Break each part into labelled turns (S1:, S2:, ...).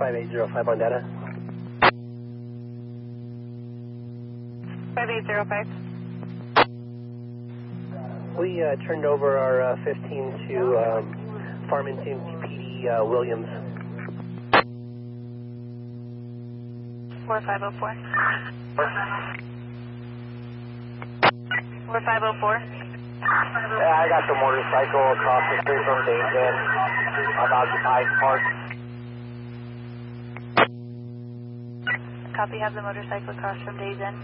S1: 5805 on data.
S2: 5805.
S1: We turned over our 15 to Farmington PD Williams.
S2: 4504. 4504.
S1: Yeah, I got the motorcycle across the street from Days Inn. I'm occupied park.
S2: Copy, have the motorcycle across from Days Inn.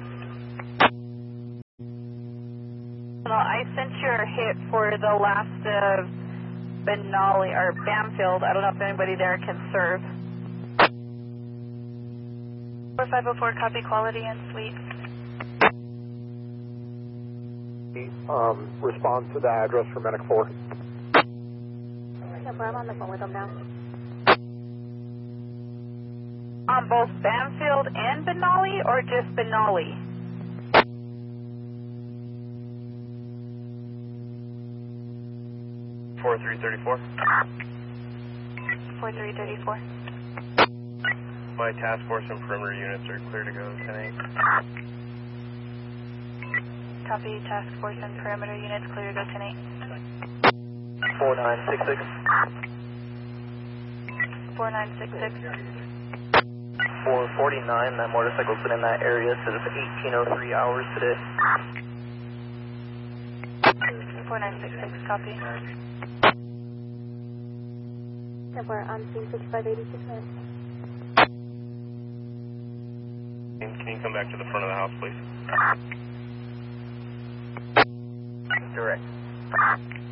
S2: Well, I sent your hit for the last of Benali or Bamfield. I don't know if anybody there can serve. 4504, copy, quality and suite.
S3: Respond to the address for Medic 4.
S4: Yeah, I'm on the phone with them now.
S2: On both Bamfield and Benali, or just Benali?
S5: Four 334.
S2: 4334.
S5: My task force and perimeter units are clear to go, 10-8.
S2: Copy, task force and perimeter units clear to go 10-8.
S1: 4966.
S2: 4966.
S1: 449, that motorcycle's been in that area since 1803 hours today.
S2: 4966, copy.
S4: Yeah, we're on scene 6586 minutes.
S5: Can you come back to the front of the house, please?
S1: Direct.